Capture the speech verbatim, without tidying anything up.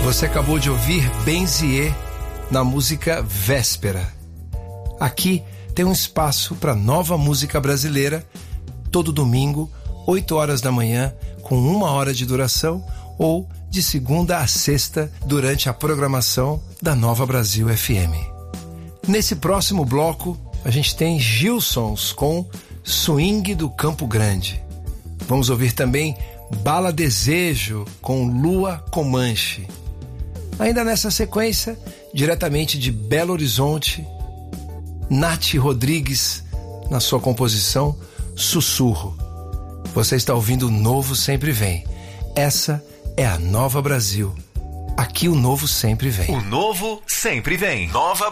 Você acabou de ouvir Benzier na música Véspera. Aqui tem um espaço para nova música brasileira, todo domingo, oito horas da manhã, com uma hora de duração, ou de segunda a sexta, durante a programação da Nova Brasil F M. Nesse próximo bloco, a gente tem Gilsons com Swing do Campo Grande. Vamos ouvir também Bala Desejo com Lua Comanche. Ainda nessa sequência, diretamente de Belo Horizonte, Nath Rodrigues, na sua composição Sussurro. Você está ouvindo o Novo Sempre Vem. Essa é a Nova Brasil. Aqui o Novo sempre vem. O Novo sempre vem. Nova